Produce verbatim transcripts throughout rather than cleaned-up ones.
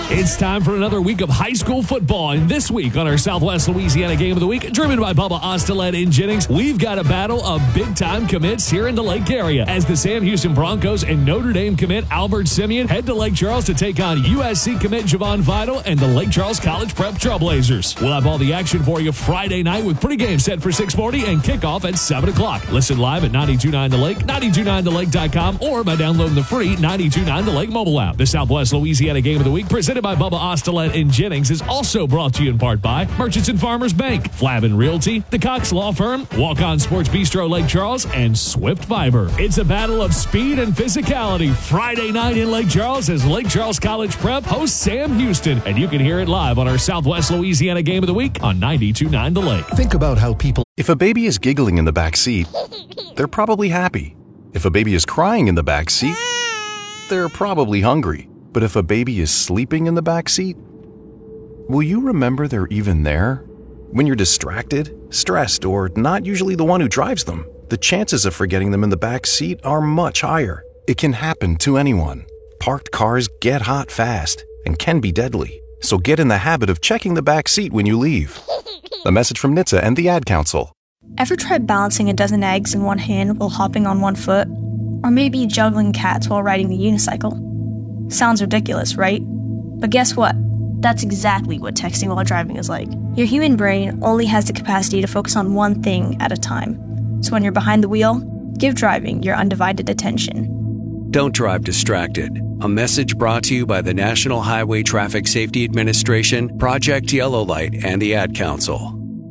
It's time for another week of high school football, and this week on our Southwest Louisiana Game of the Week, driven by Bubba Ostelet in Jennings, we've got a battle of big-time commits here in the Lake area as the Sam Houston Broncos and Notre Dame commit Albert Simeon head to Lake Charles to take on U S C commit Javon Vital and the Lake Charles College Prep Trailblazers. We'll have all the action for you Friday night with pregame set for six forty and kickoff at seven o'clock. Listen live at ninety-two point nine The Lake, ninety-two point nine the lake dot com, or by downloading the free ninety-two point nine The Lake mobile app. The Southwest Louisiana Game of the Week, presented by Bubba Ostelet in Jennings, is also brought to you in part by Merchants and Farmers Bank, Flavin Realty, the Cox Law Firm, Walk-On Sports Bistro Lake Charles, and Swift Fiber. It's a battle of speed and physicality Friday night in Lake Charles as Lake Charles College Prep hosts Sam Houston, and you can hear it live on our Southwest Louisiana Game of the Week on ninety-two point nine The Lake. Think about how people... If a baby is giggling in the back seat, they're probably happy. If a baby is crying in the back seat, they're probably hungry. But if a baby is sleeping in the back seat, will you remember they're even there? When you're distracted, stressed, or not usually the one who drives them, the chances of forgetting them in the back seat are much higher. It can happen to anyone. Parked cars get hot fast and can be deadly. So get in the habit of checking the back seat when you leave. A message from N H T S A and the Ad Council. Ever tried balancing a dozen eggs in one hand while hopping on one foot? Or maybe juggling cats while riding the unicycle? Sounds ridiculous, right? But guess what? That's exactly what texting while driving is like. Your human brain only has the capacity to focus on one thing at a time. So when you're behind the wheel, give driving your undivided attention. Don't drive distracted. A message brought to you by the National Highway Traffic Safety Administration, Project Yellow Light, and the Ad Council.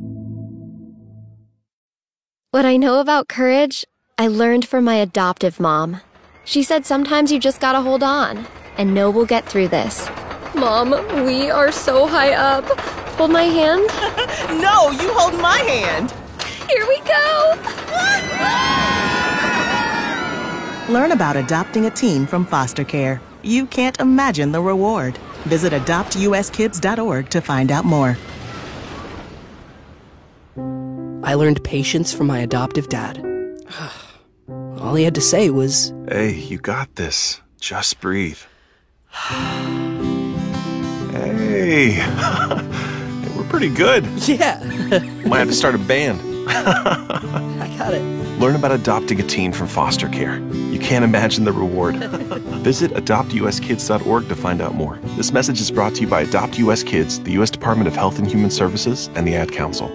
What I know about courage, I learned from my adoptive mom. She said sometimes you just gotta hold on, and know we'll get through this. Mom, we are so high up. Hold my hand. No, you hold my hand. Here we go. Learn about adopting a teen from foster care. You can't imagine the reward. Visit adopt u s kids dot org to find out more. I learned patience from my adoptive dad. All he had to say was, "Hey, you got this. Just breathe." Hey, we're pretty good. Yeah. Might have to start a band. I got it. Learn about adopting a teen from foster care. You can't imagine the reward. Visit adopt u s kids dot org to find out more. This message is brought to you by Adopt U S Kids, the U S Department of Health and Human Services, and the Ad Council.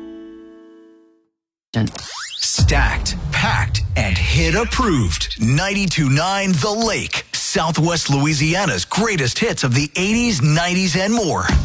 Stacked, packed, and hit approved. ninety-two point nine The Lake, Southwest Louisiana's greatest hits of the eighties, nineties, and more.